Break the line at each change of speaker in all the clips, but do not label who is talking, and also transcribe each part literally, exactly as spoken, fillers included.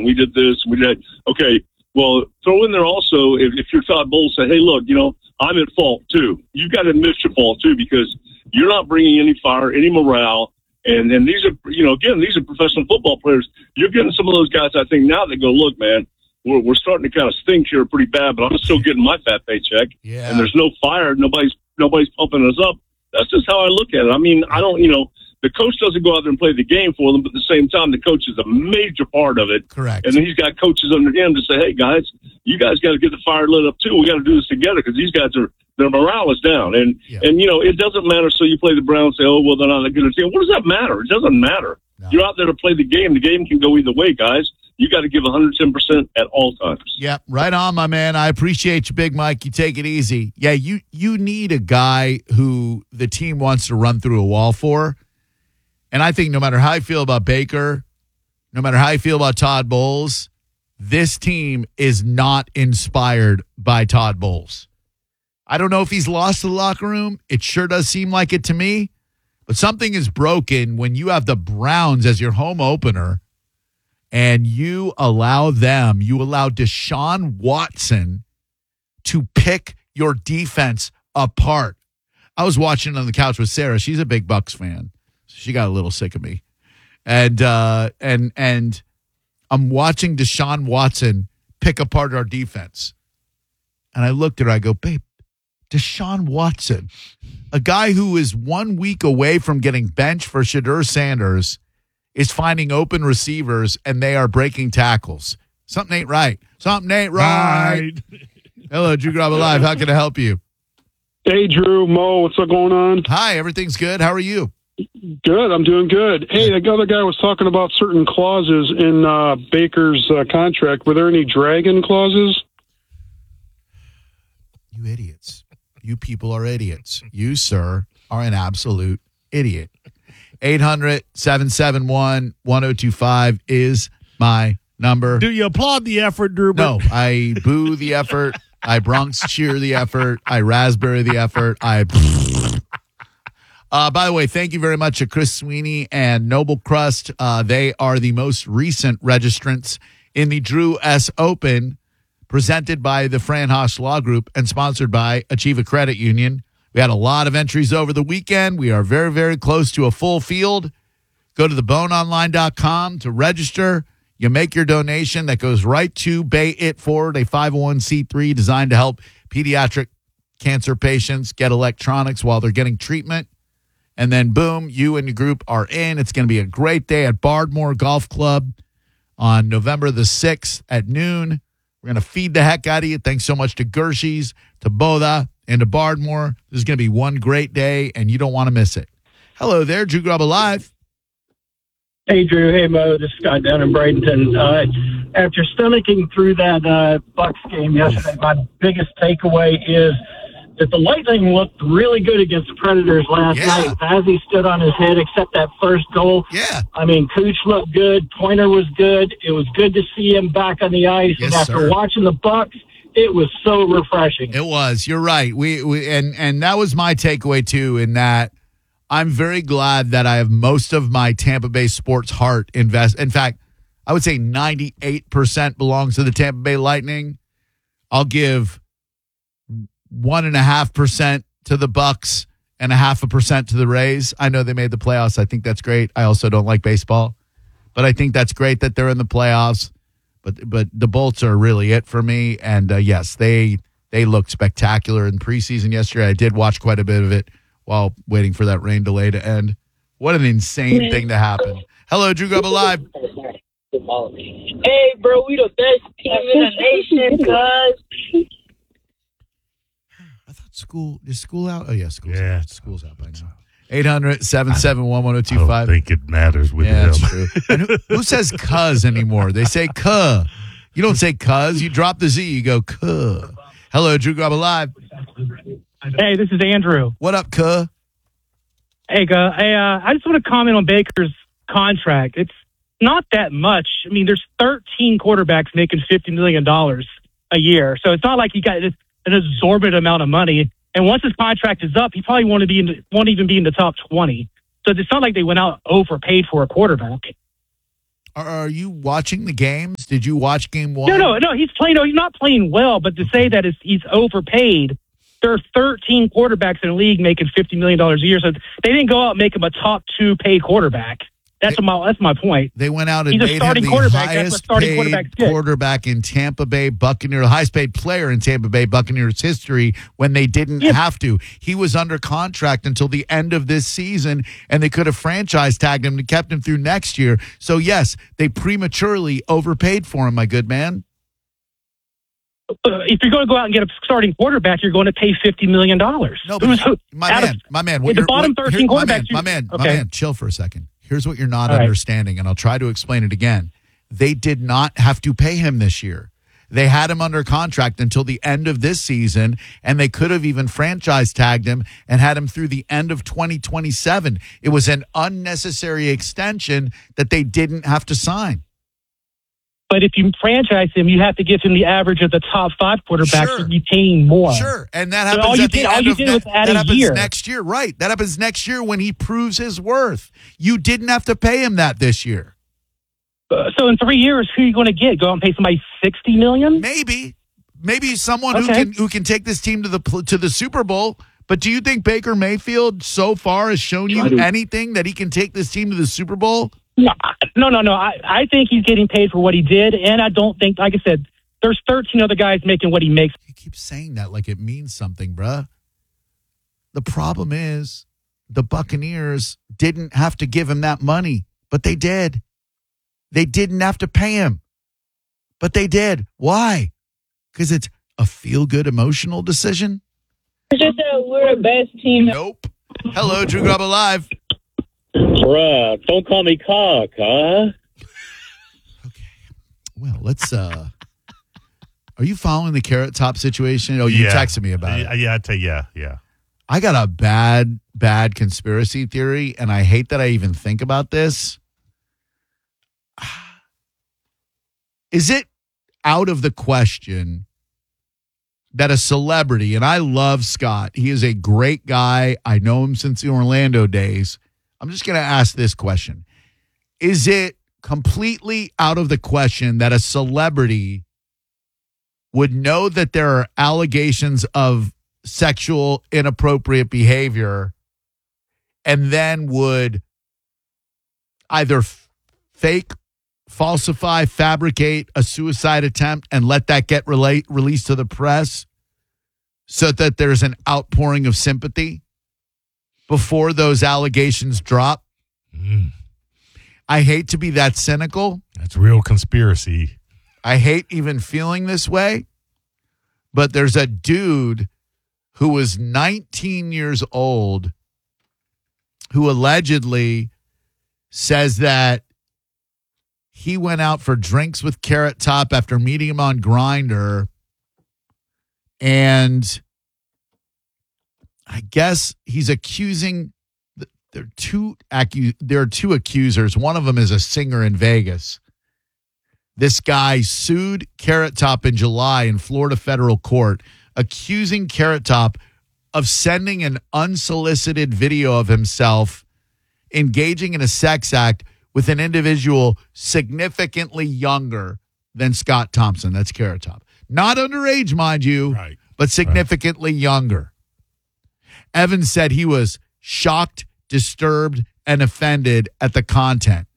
we did this, we did. Okay, well, throw in there also if, if you're Todd Bowles, say, hey, look, you know, I'm at fault too. You've got to admit your fault too because you're not bringing any fire, any morale. And and these are, you know, again, these are professional football players. You're getting some of those guys, I think, now that go, look, man, we're we're starting to kind of stink here pretty bad, but I'm still getting my fat paycheck.
Yeah.
And there's no fire. Nobody's nobody's pumping us up. That's just how I look at it. I mean, I don't, you know, the coach doesn't go out there and play the game for them, but at the same time, the coach is a major part of it.
Correct.
And then he's got coaches under him to say, hey, guys, you guys got to get the fire lit up, too. We got to do this together because these guys are, their morale is down. And,
yeah.
and you know, it doesn't matter. So you play the Browns, say, oh, well, they're not a good team. What does that matter? It doesn't matter. No. You're out there to play the game. The game can go either way, guys. You got to give one hundred ten percent at all times.
Yep, right on, my man. I appreciate you, Big Mike. You take it easy. Yeah, you you need a guy who the team wants to run through a wall for. And I think no matter how I feel about Baker, no matter how I feel about Todd Bowles, this team is not inspired by Todd Bowles. I don't know if he's lost the locker room. It sure does seem like it to me. But something is broken when you have the Browns as your home opener and you allow them, you allow Deshaun Watson to pick your defense apart. I was watching on the couch with Sarah. She's a big Bucs fan. She got a little sick of me. And uh, and and I'm watching Deshaun Watson pick apart our defense. And I looked at her, I go, babe, Deshaun Watson, a guy who is one week away from getting benched for Shadur Sanders, is finding open receivers, and they are breaking tackles. Something ain't right. Something ain't right. right. Hello, Drew Garabo Live. How can I help you?
Hey, Drew, Mo, what's up going on?
Hi, everything's good. How are you?
Good, I'm doing good. Hey, the other guy was talking about certain clauses in uh, Baker's uh, contract. Were there any dragon clauses?
You idiots. You people are idiots. You, sir, are an absolute idiot. eight hundred, seven seven one, one oh two five is my number.
Do you applaud the effort, Drew?
No, I boo the effort. I Bronx cheer the effort. I raspberry the effort. I. Uh, by the way, thank you very much to Chris Sweeney and Noble Crust. Uh, they are the most recent registrants in the Drew S. Open, presented by the Fran Haas Law Group and sponsored by Achieva Credit Union. We had a lot of entries over the weekend. We are very, very close to a full field. Go to the bone online dot com to register. You make your donation. That goes right to Bay It Forward, a five oh one c three designed to help pediatric cancer patients get electronics while they're getting treatment. And then, boom, you and your group are in. It's going to be a great day at Bardmore Golf Club on November the sixth at noon. We're going to feed the heck out of you. Thanks so much to Gershie's, to Boda, and to Bardmore. This is going to be one great day, and you don't want to miss it. Hello there, Drew Garabo Live.
Hey, Drew. Hey, Mo. This is Scott down in Bradenton. Uh, after stomaching through that uh, Bucks game yesterday, my biggest takeaway is that the Lightning looked really good against the Predators last
yeah.
night. Fazzy stood on his head except that first goal.
Yeah.
I mean, Cooch looked good. Pointer was good. It was good to see him back on the ice.
Yes,
and after
sir.
watching the Bucks, it was so refreshing.
It was. You're right. We, we and and that was my takeaway too. In that, I'm very glad that I have most of my Tampa Bay sports heart invest. In fact, I would say ninety-eight percent belongs to the Tampa Bay Lightning. I'll give one and a half percent to the Bucks and a half a percent to the Rays. I know they made the playoffs. I think that's great. I also don't like baseball, but I think that's great that they're in the playoffs. But but the Bolts are really it for me. And uh, yes, they they looked spectacular in preseason yesterday. I did watch quite a bit of it while waiting for that rain delay to end. What an insane thing to happen. Hello, Drew Garabo Live.
Hey, bro, we the best team in the nation, cuz.
I thought school, is school out? Oh, yeah, school's
Yeah.
out. School's out by now. eight hundred, seven seven one, one oh two
I don't
five.
think it matters with
Yeah,
him.
that's true. And who, who says cuz anymore? They say cuh. You don't say cuz. You drop the Z. You go cuh. Hello, Drew Garabo Live.
Hey, this is Andrew.
What up, cuh?
Hey, uh, hey, uh, I just want to comment on Baker's contract. It's not that much. I mean, there's thirteen quarterbacks making fifty million dollars a year. So it's not like he got an exorbitant amount of money. And once his contract is up, he probably won't, be in the, won't even be in the top twenty. So it's not like they went out overpaid for a quarterback.
Are, are you watching the games? games. Did you watch game one?
No, no, no. He's playing. No, he's not playing well. But to say that it's, he's overpaid, there are thirteen quarterbacks in the league making fifty million dollars a year. So they didn't go out and make him a top two paid quarterback. That's
they,
my that's my point.
They went out and
he's
made
a starting
him the
quarterback. That's what
highest
starting
paid
quarterbacks get.
quarterback in Tampa Bay Buccaneers, the highest paid player in Tampa Bay Buccaneers history when they didn't
Yeah.
have to. He was under contract until the end of this season, and they could have franchise tagged him and kept him through next year. So, yes, they prematurely overpaid for him, my good man.
Uh, if you're going to go out and get a starting quarterback, you're going to pay fifty million dollars.
No, but my man, of, my man, what
the bottom
what,
thirteen
here,
quarterbacks.
My man, my man,
okay.
my man, chill for a second. Here's what you're not
All
understanding, right. and I'll try to explain it again. They did not have to pay him this year. They had him under contract until the end of this season, and they could have even franchise tagged him and had him through the end of twenty twenty-seven. It was an unnecessary extension that they didn't have to sign.
But if you franchise him, you have to give him the average of the top five quarterbacks
Sure.
to be paying more.
Sure, and that
So
happens
all you
at the
did- all
end
you
of
did
ne-
was add
that
a
happens
year.
next year, right? That happens next year when he proves his worth. You didn't have to pay him that this year.
Uh, so in three years, who are you going to get? Go out and pay somebody sixty million?
Maybe, maybe someone who
Okay.
can who can take this team to the pl- to the Super Bowl. But do you think Baker Mayfield so far has shown you anything that he can take this team to the Super Bowl?
No, no, no, no. I, I think he's getting paid for what he did, and I don't think, like I said, there's thirteen other guys making what he makes.
You keep saying that like it means something, bruh. The problem is the Buccaneers didn't have to give him that money, but they did. They didn't have to pay him, but they did. Why? Because it's a feel-good emotional decision?
It's just that we're the best team.
Nope. Hello, Drew Grubba Live.
Bruh, don't call me cock, huh?
Okay. Well, let's, uh, are you following the Carrot Top situation? Oh, you
Yeah.
texted me about
Yeah,
it.
yeah, I tell you, yeah, yeah.
I got a bad, bad conspiracy theory, and I hate that I even think about this. Is it out of the question that a celebrity, and I love Scott, he is a great guy. I know him since the Orlando days. I'm just going to ask this question. Is it completely out of the question that a celebrity would know that there are allegations of sexual inappropriate behavior and then would either f- fake, falsify, fabricate a suicide attempt and let that get relate, released to the press so that there's an outpouring of sympathy before those allegations drop?
Mm,
I hate to be that cynical.
that's real conspiracy.
I hate even feeling this way, but there's a dude who was nineteen years old who allegedly says that he went out for drinks with Carrot Top after meeting him on Grindr, and I guess he's accusing. There are two accu- There are two accusers. One of them is a singer in Vegas. This guy sued Carrot Top in July in Florida federal court, accusing Carrot Top of sending an unsolicited video of himself engaging in a sex act with an individual significantly younger than Scott Thompson. That's Carrot Top. Not underage, mind you,
Right.
but significantly younger. Evans said he was shocked, disturbed, and offended at the content.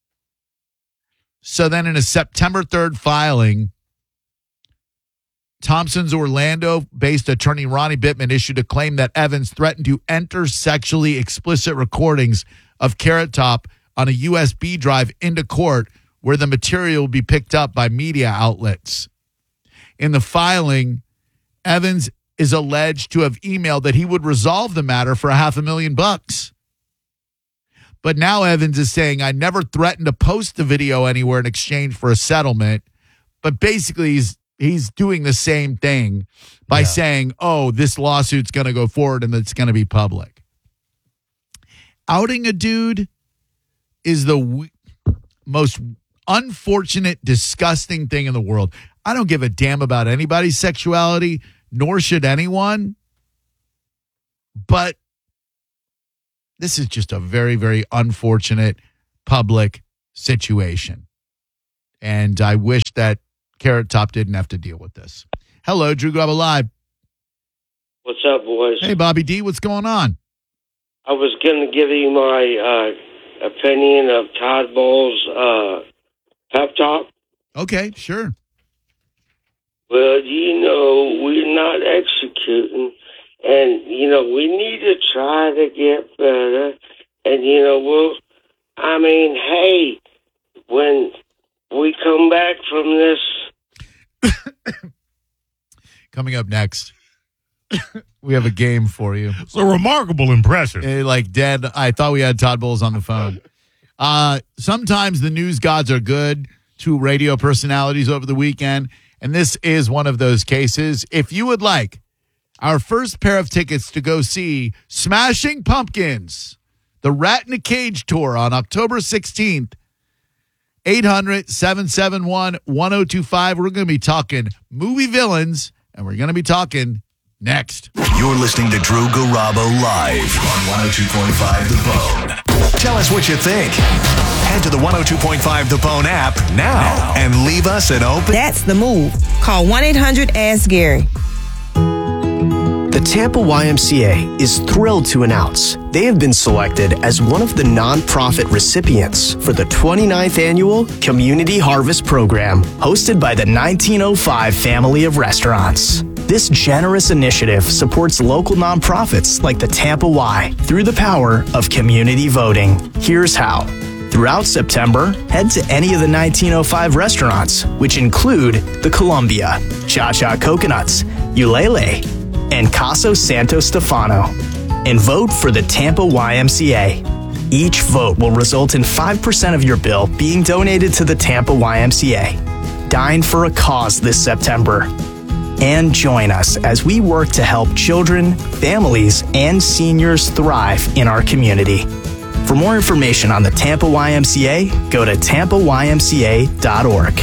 So then in a September third filing, Thompson's Orlando-based attorney Ronnie Bittman issued a claim that Evans threatened to enter sexually explicit recordings of Carrot Top on a U S B drive into court where the material will be picked up by media outlets. In the filing, Evans is alleged to have emailed that he would resolve the matter for a half a million bucks. But now Evans is saying, I never threatened to post the video anywhere in exchange for a settlement. But basically, he's he's doing the same thing by
Yeah.
saying, oh, this lawsuit's going to go forward and it's going to be public. Outing a dude is the w- most unfortunate, disgusting thing in the world. I don't give a damn about anybody's sexuality, nor should anyone. But this is just a very, very unfortunate public situation. And I wish that Carrot Top didn't have to deal with this. Hello, Drew Garabo Live.
What's up, boys?
Hey, Bobby D, what's going on?
I was going to give you my uh, opinion of Todd Bowles' uh, pep talk.
Okay, sure.
Well, you know, we're not executing, and, you know, we need to try to get better. And, you know, well, I mean, hey, when we come back from this.
Coming up next, we have a game for you.
It's a remarkable impression.
Eh, like dead. I thought we had Todd Bowles on the phone. Uh, sometimes the news gods are good to radio personalities over the weekend, and this is one of those cases. If you would like our first pair of tickets to go see Smashing Pumpkins, the Rat in a Cage tour on October sixteenth, eight hundred, seven seven one, one oh two five. We're going to be talking movie villains, and we're going to be talking next.
You're listening to Drew Garabo live on one oh two point five The Bone. Tell us what you think. Head to the one oh two point five The Bone app now and leave us an open...
That's the move. Call one eight hundred ask Gary.
The Tampa Y M C A is thrilled to announce they have been selected as one of the nonprofit recipients for the twenty-ninth Annual Community Harvest Program, hosted by the nineteen oh five family of restaurants. This generous initiative supports local nonprofits like the Tampa Y through the power of community voting. Here's how. Throughout September, head to any of the nineteen oh five restaurants, which include the Columbia, Cha-Cha Coconuts, Ulele, and Caso Santo Stefano, and vote for the Tampa Y M C A. Each vote will result in five percent of your bill being donated to the Tampa Y M C A. Dine for a cause this September. And join us as we work to help children, families, and seniors thrive in our community. For more information on the Tampa Y M C A, go to tampa y m c a dot org.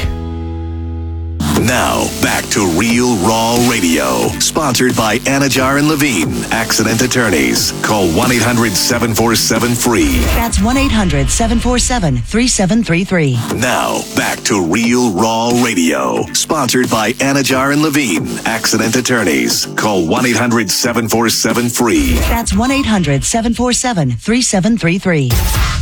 Now, back to Real Raw Radio, sponsored by Anajar and Levine, Accident Attorneys. Call one eight hundred, seven four seven, F R E E.
That's one eight hundred, seven four seven, three seven three three.
Now, back to Real Raw Radio, sponsored by Anajar and Levine, Accident Attorneys. Call one eight hundred, seven four seven, F R E E.
That's one eight hundred, seven four seven, three seven three three.